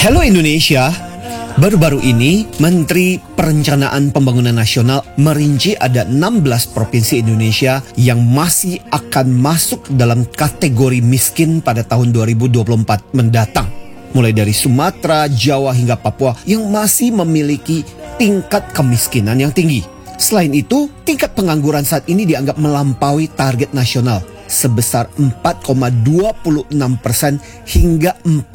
Hello Indonesia. Baru-baru ini, Menteri Perencanaan Pembangunan Nasional merinci ada 16 provinsi Indonesia yang masih akan masuk dalam kategori miskin pada tahun 2024 mendatang. Mulai dari Sumatera, Jawa hingga Papua yang masih memiliki tingkat kemiskinan yang tinggi. Selain itu, tingkat pengangguran saat ini dianggap melampaui target nasional sebesar 4,26% hingga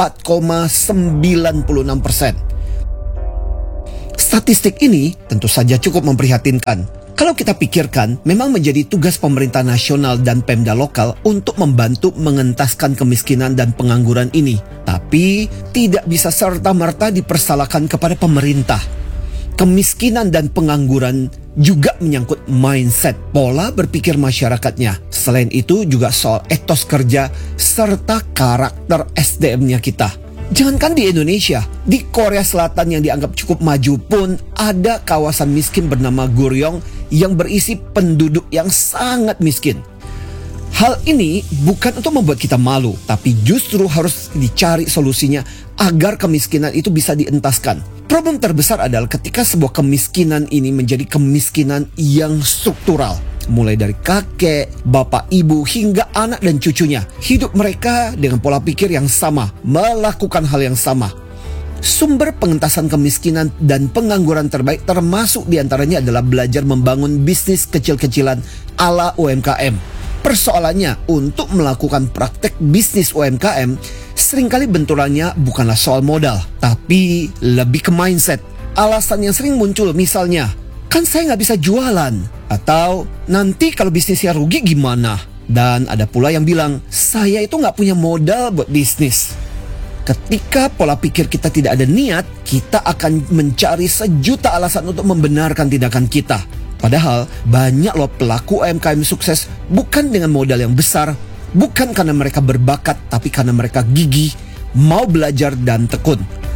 4,96%. Statistik ini tentu saja cukup memprihatinkan. Kalau kita pikirkan, memang menjadi tugas pemerintah nasional dan Pemda lokal untuk membantu mengentaskan kemiskinan dan pengangguran ini. Tapi, tidak bisa serta-merta dipersalahkan kepada pemerintah. Kemiskinan dan pengangguran juga menyangkut mindset, pola berpikir masyarakatnya. Selain itu juga soal etos kerja serta karakter SDM-nya kita. Jangankan di Indonesia, di Korea Selatan yang dianggap cukup maju pun ada kawasan miskin bernama Goryeo yang berisi penduduk yang sangat miskin. Hal ini bukan untuk membuat kita malu, tapi justru harus dicari solusinya agar kemiskinan itu bisa dientaskan. Problem terbesar adalah ketika sebuah kemiskinan ini menjadi kemiskinan yang struktural. Mulai dari kakek, bapak, ibu, hingga anak dan cucunya. Hidup mereka dengan pola pikir yang sama, melakukan hal yang sama. Sumber pengentasan kemiskinan dan pengangguran terbaik termasuk diantaranya adalah belajar membangun bisnis kecil-kecilan ala UMKM. Persoalannya, untuk melakukan praktek bisnis UMKM, seringkali benturannya bukanlah soal modal, tapi lebih ke mindset. Alasan yang sering muncul misalnya, kan saya nggak bisa jualan. Atau, nanti kalau bisnisnya rugi gimana? Dan ada pula yang bilang, saya itu nggak punya modal buat bisnis. Ketika pola pikir kita tidak ada niat, kita akan mencari sejuta alasan untuk membenarkan tindakan kita. Padahal, banyak loh pelaku UMKM sukses bukan dengan modal yang besar, bukan karena mereka berbakat, tapi karena mereka gigih, mau belajar dan tekun.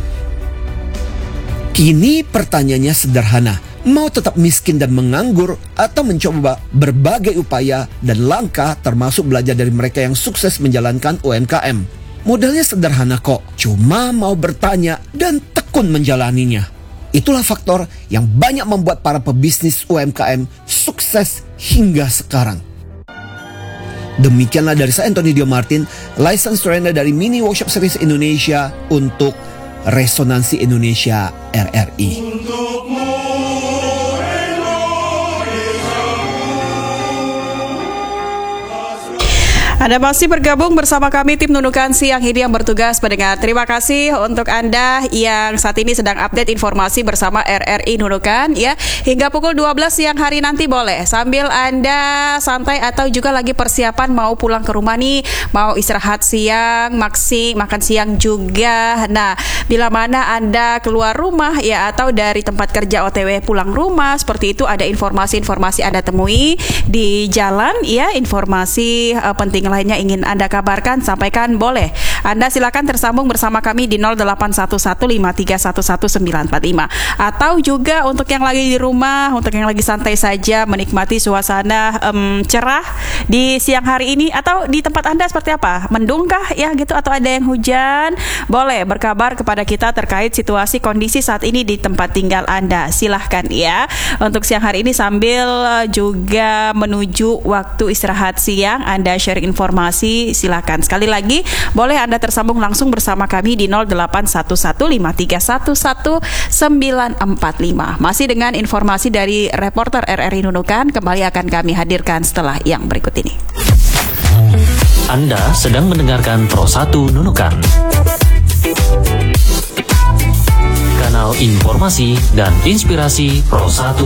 Kini pertanyaannya sederhana. Mau tetap miskin dan menganggur atau mencoba berbagai upaya dan langkah termasuk belajar dari mereka yang sukses menjalankan UMKM? Modalnya sederhana kok, cuma mau bertanya dan tekun menjalaninya. Itulah faktor yang banyak membuat para pebisnis UMKM sukses hingga sekarang. Demikianlah dari saya Anthony Dio Martin, License Trainer dari Mini Workshop Series Indonesia untuk Resonansi Indonesia RRI. Anda masih bergabung bersama kami tim Nunukan Siang ini yang bertugas mendengar. Terima kasih untuk Anda yang saat ini sedang update informasi bersama RRI Nunukan ya. Hingga pukul 12 siang hari nanti boleh sambil Anda santai atau juga lagi persiapan mau pulang ke rumah nih, mau istirahat siang, makan siang juga. Nah, bila mana Anda keluar rumah ya atau dari tempat kerja OTW pulang rumah, seperti itu ada informasi-informasi Anda temui di jalan ya, informasi penting lainnya ingin Anda kabarkan, sampaikan boleh. Anda silakan tersambung bersama kami di 081153111945. Atau juga untuk yang lagi di rumah, untuk yang lagi santai saja menikmati suasana cerah di siang hari ini, atau di tempat Anda seperti apa? Mendungkah ya gitu atau ada yang hujan? Boleh berkabar kepada kita terkait situasi kondisi saat ini di tempat tinggal Anda. Silahkan ya. Untuk siang hari ini sambil juga menuju waktu istirahat siang, Anda share informasi, silakan. Sekali lagi, boleh Anda tersambung langsung bersama kami di 081153111945. Masih dengan informasi dari reporter RRI Nunukan, kembali akan kami hadirkan setelah yang berikut ini. Anda sedang mendengarkan Pro 1 Nunukan, kanal informasi dan inspirasi Pro 1.